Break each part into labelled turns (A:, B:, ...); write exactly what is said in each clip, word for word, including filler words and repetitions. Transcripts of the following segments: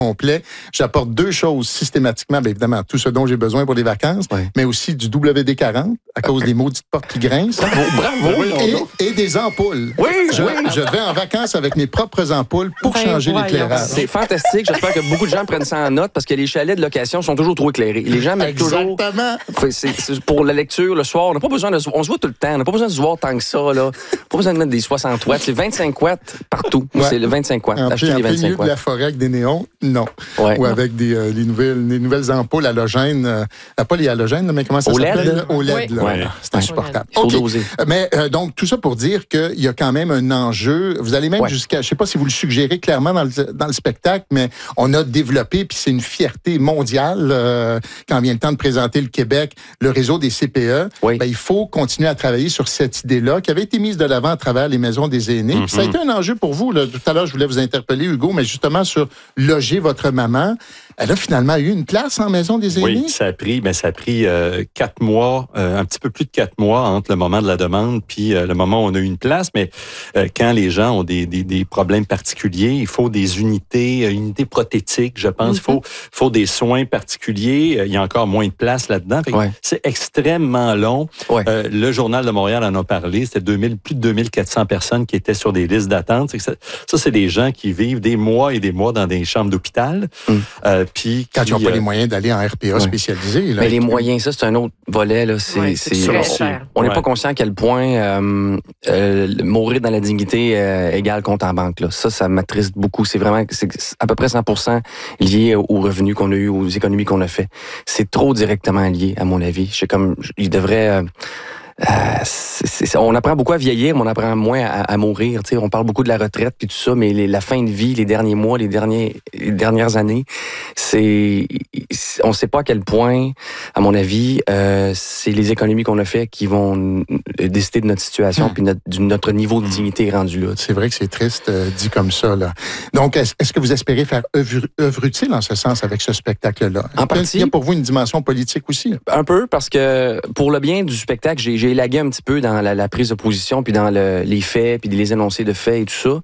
A: complet. J'apporte deux choses systématiquement, bien évidemment, tout ce dont j'ai besoin pour les vacances, oui. mais aussi du W D quarante à cause des maudites portes qui grincent.
B: Bravo, bravo.
A: Et, et des ampoules.
B: Oui,
A: je,
B: oui.
A: je vais en vacances avec mes propres ampoules pour ben, changer ouais, l'éclairage.
B: C'est fantastique. J'espère que beaucoup de gens prennent ça en note parce que les chalets de location sont toujours trop éclairés. Les gens mettent
A: Exactement.
B: toujours... C'est, c'est pour la lecture le soir. On n'a pas besoin de... On se voit tout le temps. On n'a pas besoin de se voir tant que ça. Là. Pas besoin de mettre des soixante watts. C'est vingt-cinq watts partout. Ouais. C'est le vingt-cinq watts.
A: En
B: Achetez les vingt-cinq
A: milieu
B: watts.
A: De la forêt avec des néons, non. Ouais. Ou avec des, euh, les, nouvelles, les nouvelles ampoules halogènes. Euh, pas les halogènes, mais comment ça
B: O L E D?
A: s'appelle? O L E D.
B: Oui.
A: Là.
B: Ouais.
A: C'est insupportable.
B: Il faut
A: okay.
B: doser.
A: Mais euh, donc, tout ça pour dire qu'il y a quand même un enjeu. Vous allez même ouais. jusqu'à, je ne sais pas si vous le suggérez clairement dans le, dans le spectacle, mais on a développé, puis c'est une fierté mondiale, euh, quand vient le temps de présenter le Québec, le réseau des C P E. Oui. Ben, il faut continuer à travailler sur cette idée-là qui avait été mise de l'avant à travers les maisons des aînés. Mm-hmm. Puis ça a été un enjeu pour vous. Là. Tout à l'heure, je voulais vous interpeller, Hugo, mais justement sur loger votre maman. Elle a finalement eu une place en maison des aînés?
C: Oui, ça a pris, ben, ça a pris euh, quatre mois, euh, un petit peu plus de quatre mois entre le moment de la demande puis euh, le moment où on a eu une place. Mais euh, quand les gens ont des, des, des problèmes particuliers, il faut des unités, euh, unités prothétiques, je pense. Mm-hmm. Il faut, faut des soins particuliers. Euh, il y a encore moins de place là-dedans. Fait que ouais. C'est extrêmement long. Ouais. Euh, le Journal de Montréal en a parlé. C'était deux mille, plus de deux mille quatre cents personnes qui étaient sur des listes d'attente. Ça, ça, c'est des gens qui vivent des mois et des mois dans des chambres d'hôpital. Mm. Euh, Puis
A: quand ils n'ont pas euh, les moyens d'aller en R P A ouais. spécialisé. Là,
B: mais les moyens, ça, c'est un autre volet. Là. C'est, ouais, c'est, c'est, c'est, on n'est ouais. pas conscient à quel point euh, euh, mourir dans la dignité euh, égale compte en banque. Là. Ça, ça m'attriste beaucoup. C'est vraiment c'est à peu près cent pour cent lié aux revenus qu'on a eu, aux économies qu'on a fait. C'est trop directement lié, à mon avis. Je sais comme, il devrait... Euh, Euh, c'est, c'est, on apprend beaucoup à vieillir, mais on apprend moins à, à mourir. T'sais. On parle beaucoup de la retraite puis tout ça, mais les, la fin de vie, les derniers mois, les, derniers, les dernières années, c'est, on ne sait pas à quel point, à mon avis, euh, c'est les économies qu'on a fait qui vont décider de notre situation puis notre, de notre niveau de dignité rendu là.
A: C'est vrai que c'est triste euh, dit comme ça. Là. Donc, est-ce, est-ce que vous espérez faire œuvre, œuvre utile en ce sens avec ce spectacle-là?
B: En partie.
A: Il y a pour vous une dimension politique aussi?
B: Un peu, parce que pour le bien du spectacle, j'ai, j'ai élagué un petit peu dans la, la prise de position, puis dans le, les faits, puis les énoncés de faits et tout ça.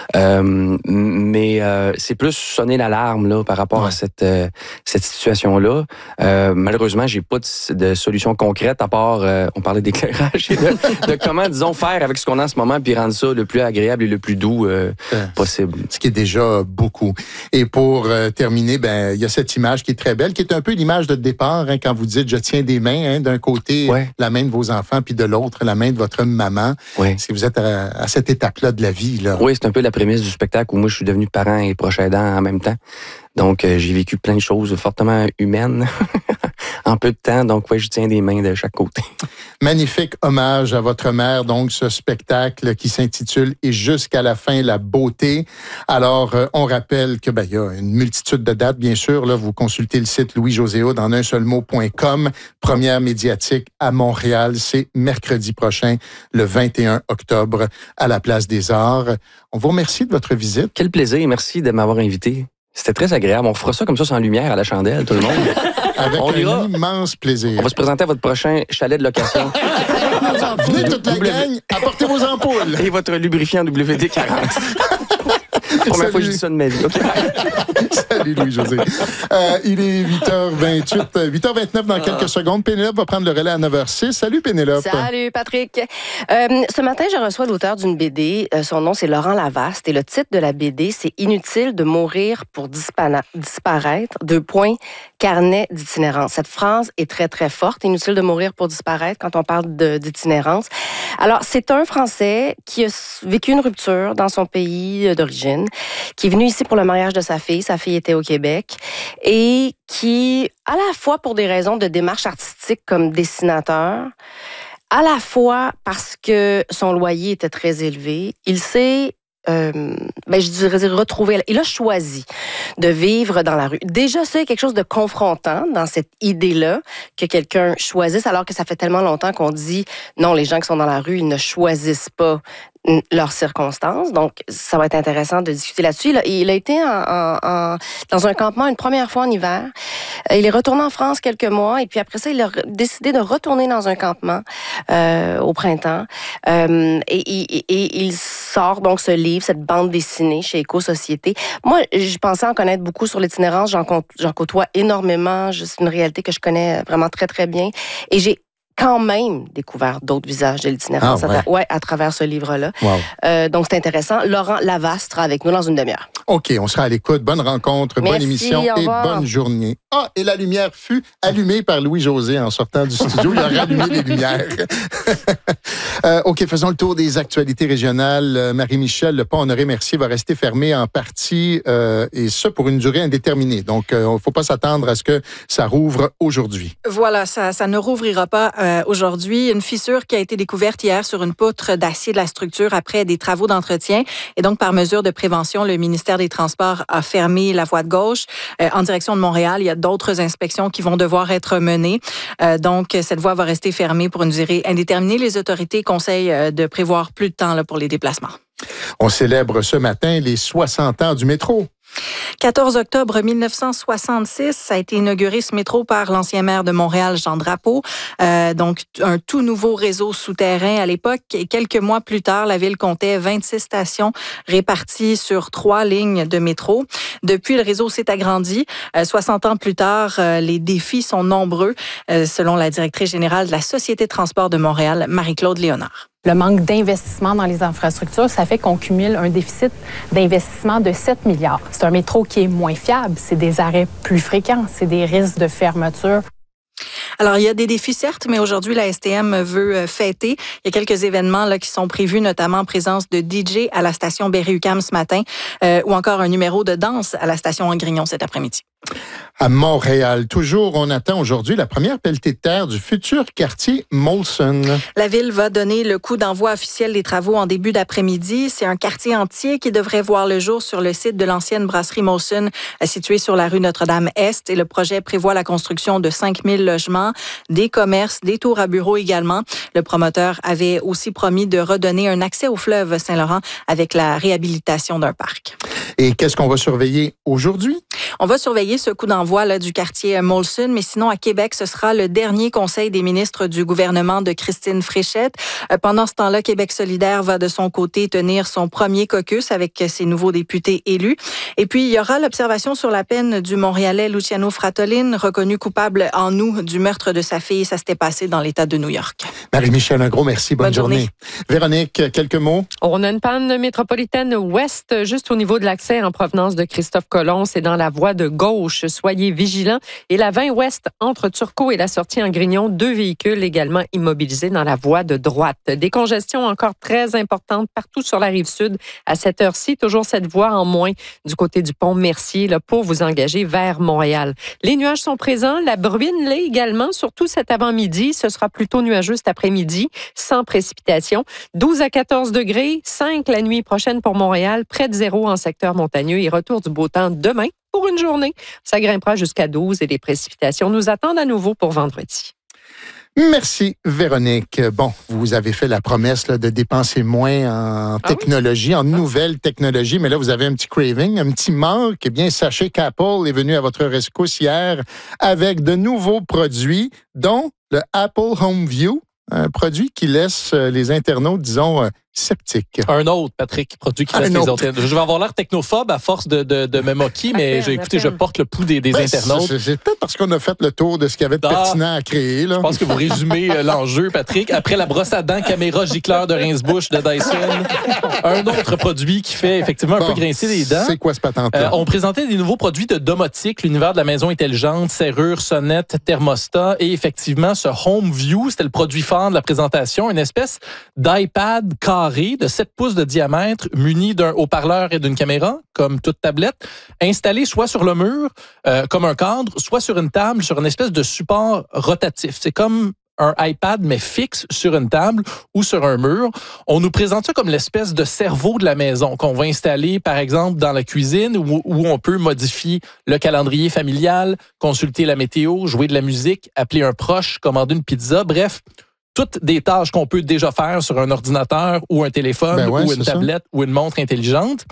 B: Euh, mais euh, c'est plus sonner l'alarme là, par rapport ouais. à cette, euh, cette situation-là. Euh, malheureusement, j'ai pas de, de solution concrète, à part, euh, on parlait d'éclairage, et de, de comment, disons, faire avec ce qu'on a en ce moment, puis rendre ça le plus agréable et le plus doux euh, euh, possible.
A: Ce qui est déjà beaucoup. Et pour euh, terminer, ben il y a cette image qui est très belle, qui est un peu l'image de départ, hein, quand vous dites « je tiens des mains hein, », d'un côté, ouais. la main de vos enfants, puis de l'autre, la main de votre maman. Oui. Si vous êtes à, à cette étape-là de la vie. Là.
B: Oui, c'est un peu la prémisse du spectacle où moi, je suis devenu parent et proche aidant en même temps. Donc, euh, j'ai vécu plein de choses fortement humaines en peu de temps. Donc, oui, je tiens des mains de chaque côté.
A: Magnifique hommage à votre mère. Donc, ce spectacle qui s'intitule « Et jusqu'à la fin, la beauté ». Alors, euh, on rappelle que ben, il y a une multitude de dates, bien sûr. Là, vous consultez le site louis josé hood en un seul mot point com. Première médiatique à Montréal. C'est mercredi prochain, le vingt et un octobre, à la Place des Arts. On vous remercie de votre visite.
B: Quel plaisir. Merci de m'avoir invité. C'était très agréable. On fera ça comme ça sans lumière à la chandelle, tout le monde.
A: Avec on un ira. Immense plaisir.
B: On va se présenter à votre prochain chalet de location.
A: Venez toute la gang, apportez vos ampoules.
B: Et votre lubrifiant W D quarante. La première Salut. fois que je dis ça de ma vie. Okay.
A: Salut Louis-José. Euh, il est huit heures vingt-huit, huit heures vingt-neuf dans quelques secondes. Pénélope va prendre le relais à neuf heures six. Salut Pénélope.
D: Salut Patrick. Euh, ce matin, je reçois l'auteur d'une B D. Euh, son nom, c'est Laurent Lavaste. Et le titre de la B D, c'est « Inutile de mourir pour dispana- disparaître ». Deux points, carnet d'itinérance. Cette phrase est très, très forte. Inutile de mourir pour disparaître quand on parle de, d'itinérance. Alors, c'est un Français qui a vécu une rupture dans son pays d'origine, qui est venu ici pour le mariage de sa fille. Sa fille était au Québec. Et qui, à la fois pour des raisons de démarche artistique comme dessinateur, à la fois parce que son loyer était très élevé, il s'est Euh, ben, je dirais retrouver. Il a choisi de vivre dans la rue. Déjà, ça, il y a quelque chose de confrontant dans cette idée-là que quelqu'un choisisse, alors que ça fait tellement longtemps qu'on dit non, les gens qui sont dans la rue, ils ne choisissent pas leurs circonstances. Donc, ça va être intéressant de discuter là-dessus. Il a, il a été en, en, en, dans un campement une première fois en hiver. Il est retourné en France quelques mois et puis après ça, il a décidé de retourner dans un campement euh, au printemps. Euh, et, et, et il sort donc ce livre, cette bande dessinée chez Éco-Société. Moi, je pensais en connaître beaucoup sur l'itinérance. J'en, j'en côtoie énormément. C'est une réalité que je connais vraiment très, très bien. Et j'ai quand même découvert d'autres visages de l'itinérance ah, ouais. à, ouais, à travers ce livre-là. Wow. Euh, donc, c'est intéressant. Laurent Lavast sera avec nous dans une demi-heure.
A: OK, on sera à l'écoute. Bonne rencontre,
D: Merci,
A: bonne émission et bonne journée. Ah, et la lumière fut allumée par Louis-José en sortant du studio. Il a rallumé les lumières. euh, OK, faisons le tour des actualités régionales. Marie-Michel, le pont Honoré-Mercier va rester fermé en partie, euh, et ça pour une durée indéterminée. Donc, il euh, ne faut pas s'attendre à ce que ça rouvre aujourd'hui.
E: Voilà, ça, ça ne rouvrira pas euh, aujourd'hui. Une fissure qui a été découverte hier sur une poutre d'acier de la structure après des travaux d'entretien. Et donc, par mesure de prévention, le ministère des Transports a fermé la voie de gauche euh, en direction de Montréal. Il y a d'autres inspections qui vont devoir être menées. Euh, donc, cette voie va rester fermée pour une durée indéterminée. Les autorités conseillent euh, de prévoir plus de temps là, pour les déplacements.
A: On célèbre ce matin les soixante ans du métro.
E: quatorze octobre mille neuf cent soixante-six, ça a été inauguré ce métro par l'ancien maire de Montréal, Jean Drapeau. Euh, donc, un tout nouveau réseau souterrain à l'époque. Et quelques mois plus tard, la ville comptait vingt-six stations réparties sur trois lignes de métro. Depuis, le réseau s'est agrandi. Euh, soixante ans plus tard, euh, les défis sont nombreux, euh, selon la directrice générale de la Société de transport de Montréal, Marie-Claude Léonard.
F: Le manque d'investissement dans les infrastructures, ça fait qu'on cumule un déficit d'investissement de sept milliards. C'est un métro qui est moins fiable, c'est des arrêts plus fréquents, c'est des risques de fermeture.
E: Alors, il y a des défis, certes, mais aujourd'hui, la S T M veut fêter. Il y a quelques événements là, qui sont prévus, notamment en présence de D J à la station Berry-UQAM ce matin, euh, ou encore un numéro de danse à la station Angrignon cet après-midi.
A: À Montréal, toujours, on attend aujourd'hui la première pelletée de terre du futur quartier Molson.
E: La ville va donner le coup d'envoi officiel des travaux en début d'après-midi. C'est un quartier entier qui devrait voir le jour sur le site de l'ancienne brasserie Molson, située sur la rue Notre-Dame-Est. Et le projet prévoit la construction de cinq mille logements, des commerces, des tours à bureaux également. Le promoteur avait aussi promis de redonner un accès au fleuve Saint-Laurent avec la réhabilitation d'un parc.
A: Et qu'est-ce qu'on va surveiller aujourd'hui?
E: On va surveiller ce coup d'envoi là, du quartier Molson, mais sinon, à Québec, ce sera le dernier conseil des ministres du gouvernement de Christine Fréchette. Euh, pendant ce temps-là, Québec solidaire va de son côté tenir son premier caucus avec ses nouveaux députés élus. Et puis, il y aura l'observation sur la peine du Montréalais Luciano Fratolin, reconnu coupable en août du meurtre de sa fille. Ça s'était passé dans l'État de New York.
A: Marie-Michel, un gros merci. Bonne, Bonne journée. journée. Véronique, quelques mots?
G: On a une panne métropolitaine ouest, juste au niveau de l'accès en provenance de Christophe-Colomb. C'est dans la voie de gauche. Soyez vigilants. Et la vingt ouest, entre Turcot et la sortie en Grignon, deux véhicules également immobilisés dans la voie de droite. Des congestions encore très importantes partout sur la rive sud à cette heure-ci. Toujours cette voie en moins du côté du pont Mercier là, pour vous engager vers Montréal. Les nuages sont présents. La bruine l'est également, surtout cet avant-midi. Ce sera plutôt nuageux cet après-midi, sans précipitation. douze à quatorze degrés, cinq la nuit prochaine pour Montréal, près de zéro en secteur montagneux et retour du beau temps demain pour une journée. Ça grimpera jusqu'à douze et les précipitations nous attendent à nouveau pour vendredi.
A: Merci, Véronique. Bon, vous avez fait la promesse là, de dépenser moins en technologie, ah oui? en nouvelles technologies, mais là, vous avez un petit craving, un petit manque. Eh bien, sachez qu'Apple est venu à votre rescousse hier avec de nouveaux produits, dont le Apple Home View, un produit qui laisse les internautes, disons, sceptiques.
H: Un autre, Patrick, produit qui laisse les autres. Je vais avoir l'air technophobe à force de, de, de me moquer, mais j'ai, écoutez, je porte le pouls des, des ben, internautes.
A: C'est, c'est peut-être parce qu'on a fait le tour de ce qu'il y avait de ah, pertinent à créer. Là.
H: Je pense que vous résumez l'enjeu, Patrick. Après la brosse à dents caméra gicleur de Rince-Bouche de Dyson, un autre produit qui fait effectivement un bon, peu grincer les dents.
A: C'est quoi ce patente-là?
H: Euh, on présentait des nouveaux produits de domotique, l'univers de la maison intelligente, serrure, sonnette, thermostat et effectivement ce Home View, c'était le produit phare de la présentation, une espèce d'iPad carré de sept pouces de diamètre, muni d'un haut-parleur et d'une caméra, comme toute tablette, installé soit sur le mur, euh, comme un cadre, soit sur une table, sur une espèce de support rotatif. C'est comme un iPad, mais fixe sur une table ou sur un mur. On nous présente ça comme l'espèce de cerveau de la maison qu'on va installer, par exemple, dans la cuisine où, où on peut modifier le calendrier familial, consulter la météo, jouer de la musique, appeler un proche, commander une pizza, bref, toutes des tâches qu'on peut déjà faire sur un ordinateur ou un téléphone ben ouais, ou une tablette ça. ou une montre intelligente.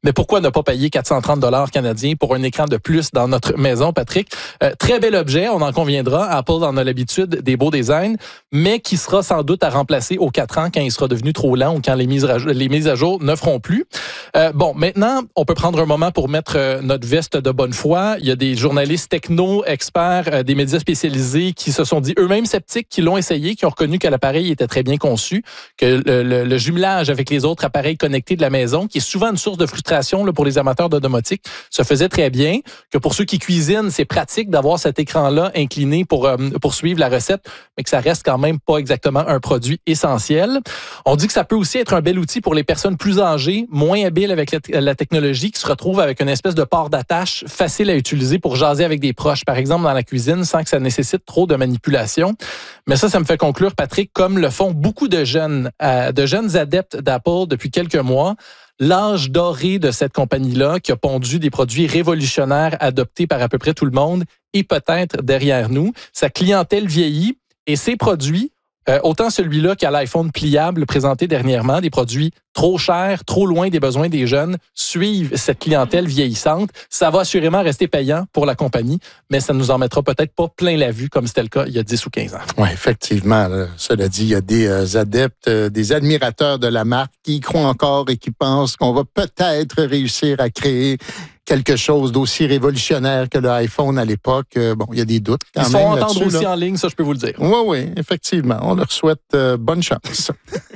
H: Mais pourquoi ne pas payer quatre cent trente dollars canadiens pour un écran de plus dans notre maison, Patrick? Euh, très bel objet, on en conviendra. Apple en a l'habitude des beaux designs, mais qui sera sans doute à remplacer aux quatre ans quand il sera devenu trop lent ou quand les mises à jour, les mises à jour ne feront plus. Euh, bon, maintenant, on peut prendre un moment pour mettre euh, notre veste de bonne foi. Il y a des journalistes techno, experts, euh, des médias spécialisés qui se sont dit eux-mêmes sceptiques, qui l'ont essayé, qui ont reconnu que l'appareil était très bien conçu, que le, le, le jumelage avec les autres appareils connectés de la maison, qui est souvent une source de frustration là, pour les amateurs de domotique, se faisait très bien, que pour ceux qui cuisinent, c'est pratique d'avoir cet écran-là incliné pour, euh, pour suivre la recette, mais que ça reste quand même pas exactement un produit essentiel. On dit que ça peut aussi être un bel outil pour les personnes plus âgées, moins habiles avec la, la technologie, qui se retrouvent avec une espèce de port d'attache facile à utiliser pour jaser avec des proches, par exemple dans la cuisine, sans que ça nécessite trop de manipulation. Mais ça, ça me fait conclure, Patrick, comme le font beaucoup de jeunes, euh, de jeunes adeptes d'Apple depuis quelques mois, l'âge doré de cette compagnie-là qui a pondu des produits révolutionnaires adoptés par à peu près tout le monde est peut-être derrière nous. Sa clientèle vieillit et ses produits, euh, autant celui-là qu'à l'iPhone pliable présenté dernièrement, des produits trop chers, trop loin des besoins des jeunes, suivent cette clientèle vieillissante. Ça va assurément rester payant pour la compagnie, mais ça ne nous en mettra peut-être pas plein la vue comme c'était le cas il y a dix ou quinze ans.
A: Oui, effectivement. Là, cela dit, il y a des euh, adeptes, euh, des admirateurs de la marque qui y croient encore et qui pensent qu'on va peut-être réussir à créer quelque chose d'aussi révolutionnaire que l'iPhone à l'époque. Euh, bon, il y a des doutes quand
H: Ils
A: même.
H: Ils sont entendre aussi
A: là.
H: en ligne, ça je peux vous le dire.
A: Oui, oui, effectivement. On leur souhaite euh, bonne chance.